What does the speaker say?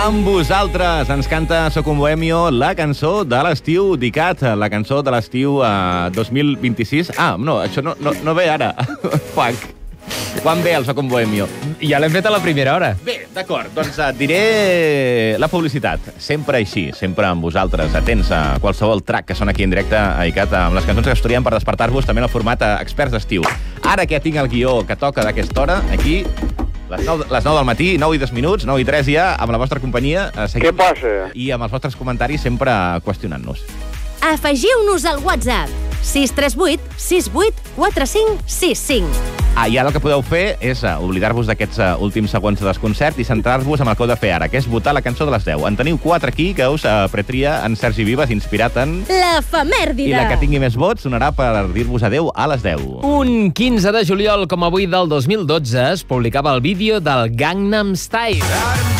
Amb vosaltres ens canta Soc un bohemio, la cançó de l'estiu d'ICAT, la cançó de l'estiu 2026. No, això no ve ara. Fuck. Quan ve el Soc un bohemio? Ja l'hem fet a la primera hora. Bé, d'acord, doncs et diré la publicitat. Sempre així, sempre amb vosaltres, atents a qualsevol track que sona aquí en directe a ICAT, amb les cançons que estudiem per despertar-vos, també en el format Experts d'Estiu. Ara que tinc el guió que toca d'aquesta hora, aquí, les 9 del matí, 9 i 10 minuts, 9 i 3 ja, amb la vostra companyia. Què passa? I amb els vostres comentaris sempre qüestionant-nos. Afegiu-nos al WhatsApp 638 68 45 65. I ara el que podeu fer és oblidar-vos d'aquests últims segons de desconcert i centrar-vos amb el que heu de fer ara, que és votar la cançó de les 10. En teniu 4 aquí que us pretria en Sergi Vives, inspirat en... L'efemèrdide! I la que tingui més vots sonarà per dir-vos adeu a les 10. Un 15 de juliol, com avui del 2012, es publicava el vídeo del Gangnam Style.